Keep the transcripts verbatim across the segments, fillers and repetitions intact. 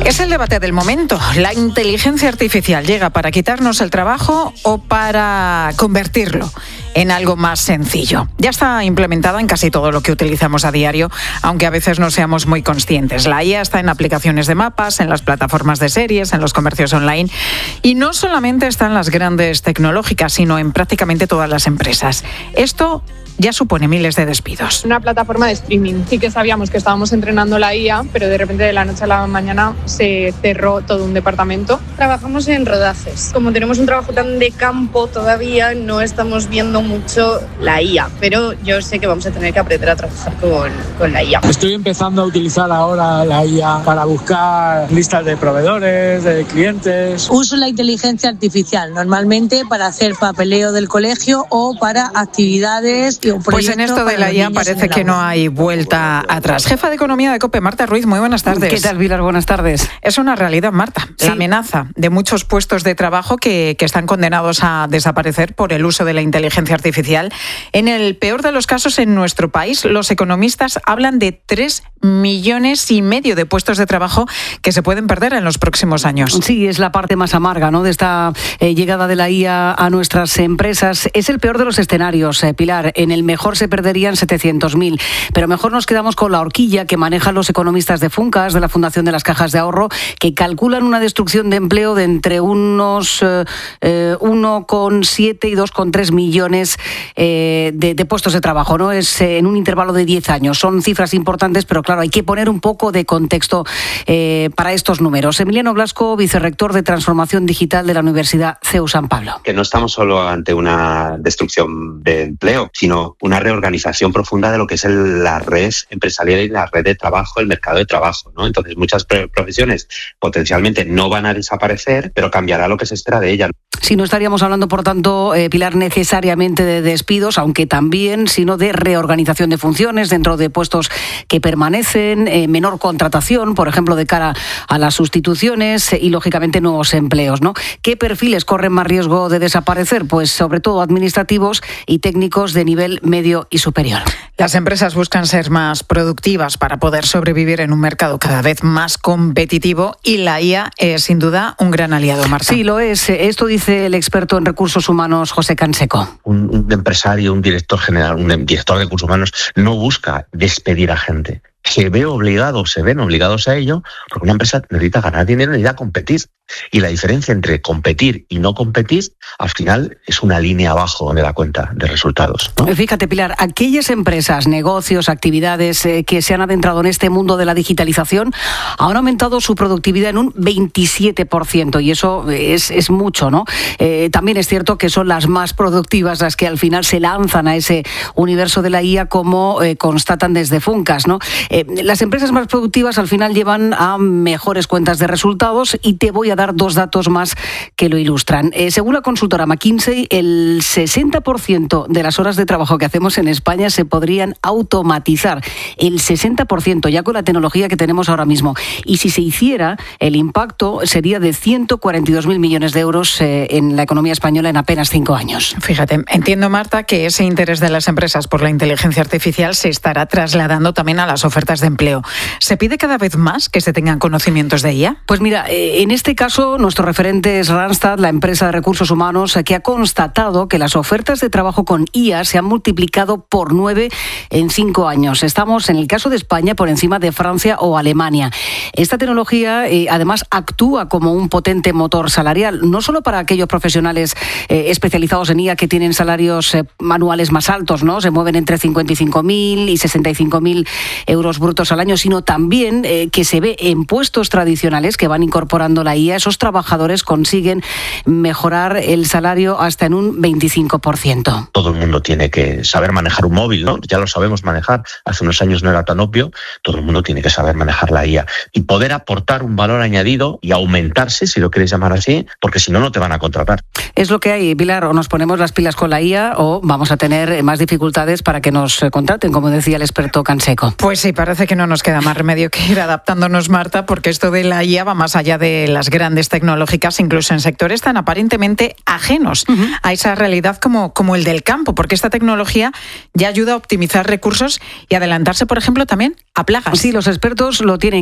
Es el debate del momento. ¿La inteligencia artificial llega para quitarnos el trabajo o para convertirlo en algo más sencillo? Ya está implementada en casi todo lo que utilizamos a diario, aunque a veces no seamos muy conscientes. La I A está en aplicaciones de mapas, en las plataformas de series, en los comercios online, y no solamente está en las grandes tecnológicas, sino en prácticamente todas las empresas. Esto ya supone miles de despidos. Una plataforma de streaming. Sí que sabíamos que estábamos entrenando la I A, pero de repente de la noche a la mañana se cerró todo un departamento. Trabajamos en rodajes. Como tenemos un trabajo tan de campo todavía, no estamos viendo mucho la I A, pero yo sé que vamos a tener que aprender a trabajar con, con la I A. Estoy empezando a utilizar ahora la I A para buscar listas de proveedores, de clientes. Uso la inteligencia artificial normalmente para hacer papeleo del colegio o para actividades. Pues en esto de la I A parece que no hay vuelta atrás. Jefa de Economía de COPE, Marta Ruiz, muy buenas tardes. ¿Qué tal, Pilar? Buenas tardes. Es una realidad, Marta, sí. La amenaza de muchos puestos de trabajo que, que están condenados a desaparecer por el uso de la inteligencia artificial. En el peor de los casos en nuestro país, los economistas hablan de tres millones y medio de puestos de trabajo que se pueden perder en los próximos años. Sí, es la parte más amarga, ¿no?, de esta eh, llegada de la I A a nuestras empresas. Es el peor de los escenarios, eh, Pilar. En el mejor se perderían setecientos mil, pero mejor nos quedamos con la horquilla que manejan los economistas de Funcas, de la Fundación de las Cajas de Ahorro, que calculan una destrucción de empleo de entre unos eh, uno coma siete y dos coma tres millones eh, de, de puestos de trabajo, ¿no? Es eh, en un intervalo de diez años. Son cifras importantes, pero claro, hay que poner un poco de contexto eh, para estos números. Emiliano Blasco, vicerrector de Transformación Digital de la Universidad C E U San Pablo. Que no estamos solo ante una destrucción de empleo, sino una reorganización profunda de lo que es el, la red empresarial y la red de trabajo, el mercado de trabajo, ¿no? Entonces, muchas profesiones potencialmente no van a desaparecer, pero cambiará lo que se espera de ellas. Sí, no estaríamos hablando, por tanto, eh, Pilar, necesariamente de despidos, aunque también, sino de reorganización de funciones dentro de puestos que permanecen, eh, menor contratación, por ejemplo, de cara a las sustituciones y, lógicamente, nuevos empleos, ¿no? ¿Qué perfiles corren más riesgo de desaparecer? Pues, sobre todo, administrativos y técnicos de nivel medio y superior. Las empresas buscan ser más productivas para poder sobrevivir en un mercado cada vez más competitivo y la I A es sin duda un gran aliado, Marta. Sí, lo es. Esto dice el experto en recursos humanos José Canseco. Un, un empresario, un director general, un director de recursos humanos no busca despedir a gente. Se ve obligado, se ven obligados a ello, porque una empresa necesita ganar dinero, necesita competir. Y la diferencia entre competir y no competir, al final, es una línea abajo donde da cuenta de resultados, ¿no? Fíjate, Pilar, aquellas empresas, negocios, actividades eh, que se han adentrado en este mundo de la digitalización han aumentado su productividad en un veintisiete por ciento, y eso es, es mucho, ¿no? Eh, también es cierto que son las más productivas las que al final se lanzan a ese universo de la I A, como eh, constatan desde Funcas, ¿no? Eh, las empresas más productivas al final llevan a mejores cuentas de resultados, y te voy a dar dos datos más que lo ilustran. Eh, según la consultora McKinsey, el sesenta por ciento de las horas de trabajo que hacemos en España se podrían automatizar. El sesenta por ciento, ya con la tecnología que tenemos ahora mismo. Y si se hiciera, el impacto sería de ciento cuarenta y dos mil millones de euros eh, en la economía española en apenas cinco años. Fíjate, entiendo, Marta, que ese interés de las empresas por la inteligencia artificial se estará trasladando también a las ofertas de empleo. ¿Se pide cada vez más que se tengan conocimientos de I A? Pues mira, eh, en este caso nuestro referente es Randstad, la empresa de recursos humanos, que ha constatado que las ofertas de trabajo con I A se han multiplicado por nueve en cinco años. Estamos, en el caso de España, por encima de Francia o Alemania. Esta tecnología, eh, además, actúa como un potente motor salarial, no solo para aquellos profesionales eh, especializados en I A que tienen salarios eh, anuales más altos, ¿no? Se mueven entre cincuenta y cinco mil y sesenta y cinco mil euros brutos al año, sino también eh, que se ve en puestos tradicionales que van incorporando la I A, esos trabajadores consiguen mejorar el salario hasta en un veinticinco por ciento. Todo el mundo tiene que saber manejar un móvil, ¿no? Ya lo sabemos manejar. Hace unos años no era tan obvio. Todo el mundo tiene que saber manejar la I A y poder aportar un valor añadido y aumentarse, si lo quieres llamar así, porque si no, no te van a contratar. Es lo que hay, Pilar. O nos ponemos las pilas con la I A o vamos a tener más dificultades para que nos contraten, como decía el experto Canseco. Pues sí, parece que no nos queda más remedio que ir adaptándonos, Marta, porque esto de la I A va más allá de las grandes tecnológicas, incluso en sectores tan aparentemente ajenos uh-huh. a esa realidad como, como el del campo, porque esta tecnología ya ayuda a optimizar recursos y adelantarse, por ejemplo, también a plagas. Sí, los expertos lo tienen claro.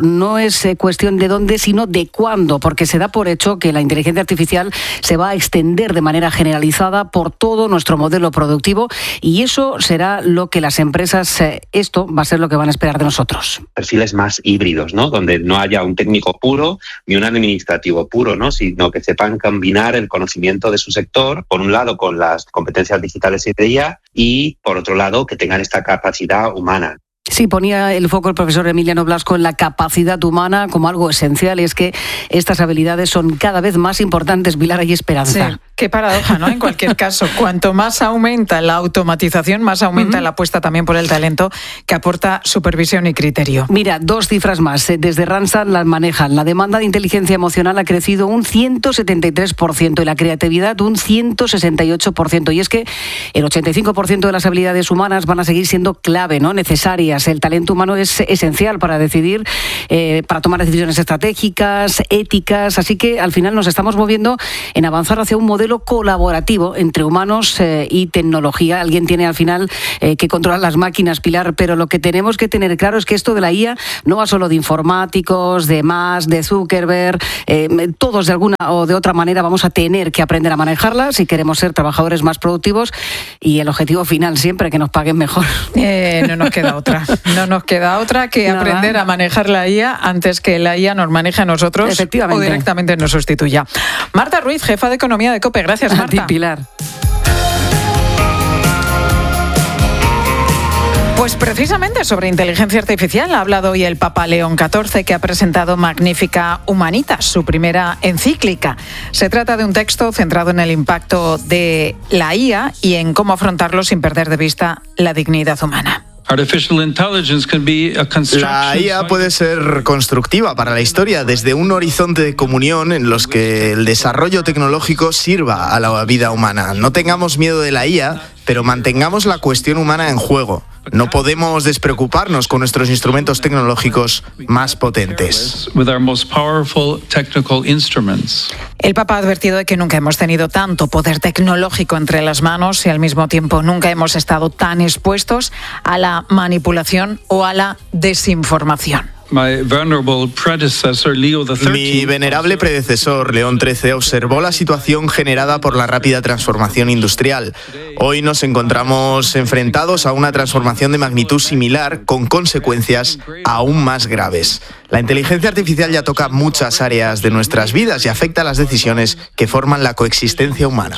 no es eh, cuestión de dónde, sino de cuándo, porque se da por hecho que la inteligencia artificial se va a extender de manera generalizada por todo nuestro modelo productivo y eso será lo que las empresas, eh, esto va a ser lo que van a esperar de nosotros. Perfiles más híbridos, ¿no? Donde no haya un técnico puro ni un administrativo puro, ¿no? Sino que sepan combinar el conocimiento de su sector, por un lado con las competencias digitales y de I A y por otro lado que tengan esta capacidad humana. Sí, ponía el foco el profesor Emiliano Blasco en la capacidad humana como algo esencial, y es que estas habilidades son cada vez más importantes. Pilar, hay esperanza. Sí, qué paradoja, ¿no? En cualquier caso, cuanto más aumenta la automatización, más aumenta uh-huh. la apuesta también por el talento que aporta supervisión y criterio. Mira, dos cifras más. Desde Randstad las manejan. La demanda de inteligencia emocional ha crecido un ciento setenta y tres por ciento y la creatividad un ciento sesenta y ocho por ciento. Y es que el ochenta y cinco por ciento de las habilidades humanas van a seguir siendo clave, ¿no? Necesarias. El talento humano es esencial para decidir, eh, para tomar decisiones estratégicas, éticas, así que al final nos estamos moviendo en avanzar hacia un modelo colaborativo entre humanos eh, y tecnología. Alguien tiene al final eh, que controlar las máquinas, Pilar, pero lo que tenemos que tener claro es que esto de la I A no va solo de informáticos, de Musk, de Zuckerberg, eh, todos de alguna o de otra manera vamos a tener que aprender a manejarla si queremos ser trabajadores más productivos y el objetivo final siempre que nos paguen mejor. Eh, no nos queda otra. No nos queda otra que Nada. aprender a manejar la I A antes que la I A nos maneje a nosotros o directamente nos sustituya. Marta Ruiz, jefa de Economía de COPE. Gracias, Marta. A ti, Pilar. Pues precisamente sobre inteligencia artificial ha hablado hoy el Papa León catorce, que ha presentado Magnificat Humanitas, su primera encíclica. Se trata de un texto centrado en el impacto de la I A y en cómo afrontarlo sin perder de vista la dignidad humana. La I A puede ser constructiva para la historia desde un horizonte de comunión en los que el desarrollo tecnológico sirva a la vida humana. No tengamos miedo de la I A, pero mantengamos la cuestión humana en juego. No podemos despreocuparnos con nuestros instrumentos tecnológicos más potentes. El Papa ha advertido de que nunca hemos tenido tanto poder tecnológico entre las manos y al mismo tiempo nunca hemos estado tan expuestos a la manipulación o a la desinformación. Mi venerable predecesor, León trece, observó la situación generada por la rápida transformación industrial. Hoy nos encontramos enfrentados a una transformación de magnitud similar, con consecuencias aún más graves. La inteligencia artificial ya toca muchas áreas de nuestras vidas y afecta a las decisiones que forman la coexistencia humana.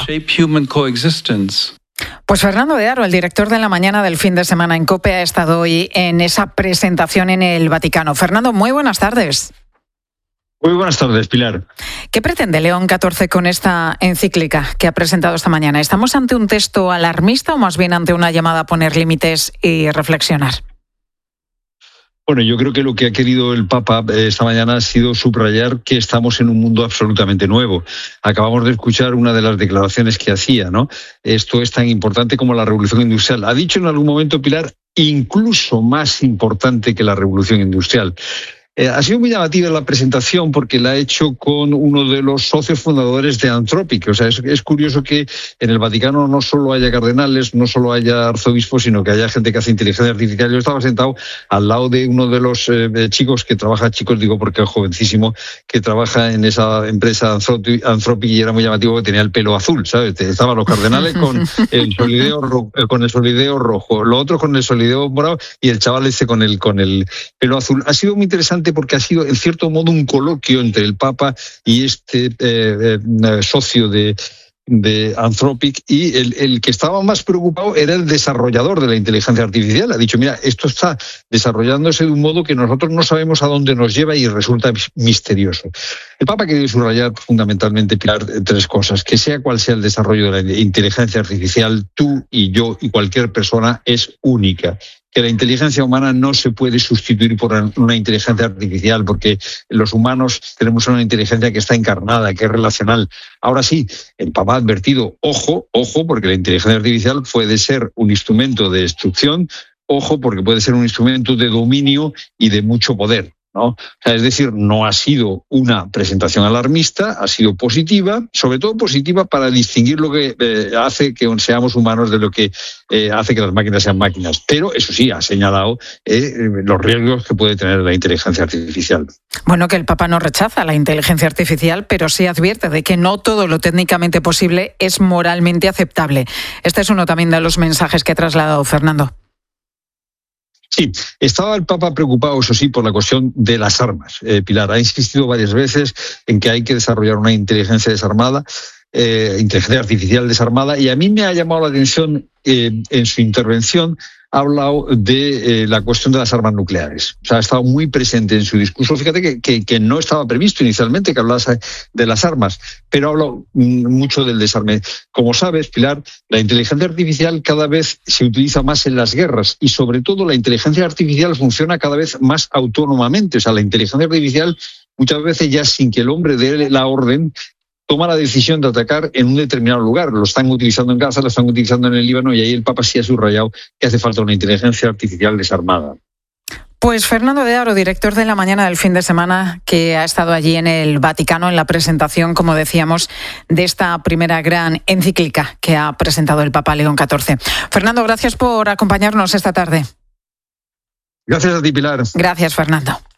Pues Fernando de Aro, el director de La Mañana del fin de semana en COPE, ha estado hoy en esa presentación en el Vaticano. Fernando, muy buenas tardes. Muy buenas tardes, Pilar. ¿Qué pretende León catorce con esta encíclica que ha presentado esta mañana? ¿Estamos ante un texto alarmista o más bien ante una llamada a poner límites y reflexionar? Bueno, yo creo que lo que ha querido el Papa esta mañana ha sido subrayar que estamos en un mundo absolutamente nuevo. Acabamos de escuchar una de las declaraciones que hacía, ¿no? Esto es tan importante como la revolución industrial. Ha dicho en algún momento, Pilar, incluso más importante que la revolución industrial. Eh, ha sido muy llamativa la presentación porque la ha hecho con uno de los socios fundadores de Anthropic. O sea, es, es curioso que en el Vaticano no solo haya cardenales, no solo haya arzobispos, sino que haya gente que hace inteligencia artificial. Yo estaba sentado al lado de uno de los eh, chicos que trabaja, chicos digo porque es jovencísimo, que trabaja en esa empresa Anthropic y era muy llamativo que tenía el pelo azul, ¿sabes? Estaban los cardenales con el solideo, ro- con el solideo rojo, los otros con el solideo morado y el chaval ese con el, con el pelo azul. Ha sido muy interesante porque ha sido, en cierto modo, un coloquio entre el Papa y este eh, eh, socio de, de Anthropic, y el, el que estaba más preocupado era el desarrollador de la inteligencia artificial. Ha dicho, mira, esto está desarrollándose de un modo que nosotros no sabemos a dónde nos lleva y resulta misterioso. El Papa quiere subrayar fundamentalmente, Pilar, tres cosas. Que sea cual sea el desarrollo de la inteligencia artificial, tú y yo y cualquier persona es única. Que la inteligencia humana no se puede sustituir por una inteligencia artificial, porque los humanos tenemos una inteligencia que está encarnada, que es relacional. Ahora sí, el Papa ha advertido, ojo, ojo, porque la inteligencia artificial puede ser un instrumento de destrucción, ojo, porque puede ser un instrumento de dominio y de mucho poder. ¿no? O sea, es decir, no ha sido una presentación alarmista, ha sido positiva, sobre todo positiva para distinguir lo que eh, hace que seamos humanos de lo que eh, hace que las máquinas sean máquinas. Pero, eso sí, ha señalado eh, los riesgos que puede tener la inteligencia artificial. Bueno, que el Papa no rechaza la inteligencia artificial, pero sí advierte de que no todo lo técnicamente posible es moralmente aceptable. Este es uno también de los mensajes que ha trasladado Fernando. Sí, estaba el Papa preocupado, eso sí, por la cuestión de las armas. Eh, Pilar ha insistido varias veces en que hay que desarrollar una inteligencia desarmada, eh, inteligencia artificial desarmada, y a mí me ha llamado la atención eh, en su intervención. Ha hablado de eh, la cuestión de las armas nucleares. O sea, ha estado muy presente en su discurso. Fíjate que, que, que no estaba previsto inicialmente que hablase de las armas, pero ha hablado mucho del desarme. Como sabes, Pilar, la inteligencia artificial cada vez se utiliza más en las guerras y, sobre todo, la inteligencia artificial funciona cada vez más autónomamente. O sea, la inteligencia artificial muchas veces ya sin que el hombre dé la orden toma la decisión de atacar en un determinado lugar. Lo están utilizando en Gaza, lo están utilizando en el Líbano, y ahí el Papa sí ha subrayado que hace falta una inteligencia artificial desarmada. Pues Fernando de Aro, director de La Mañana del fin de semana, que ha estado allí en el Vaticano en la presentación, como decíamos, de esta primera gran encíclica que ha presentado el Papa León catorce. Fernando, gracias por acompañarnos esta tarde. Gracias a ti, Pilar. Gracias, Fernando.